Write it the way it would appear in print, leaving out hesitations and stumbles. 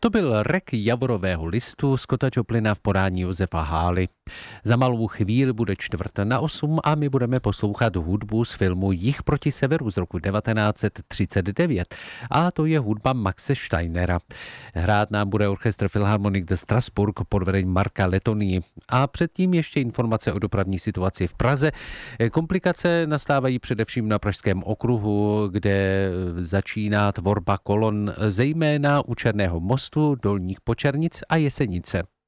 To byl rek Javorového listu Scotta Joplina v podání Josefa Hály. Za malou chvíli bude 7:45 a my budeme poslouchat hudbu z filmu Jih proti severu z roku 1939. A to je hudba Maxe Steinera. Hrát nám bude orchestr Philharmonic de Strasbourg pod vedením Marka Letony. A předtím ještě informace o dopravní situaci v Praze. Komplikace nastávají především na Pražském okruhu, kde začíná tvorba kolon zejména u Černého mostu, Dolních Počernic a Jesenice.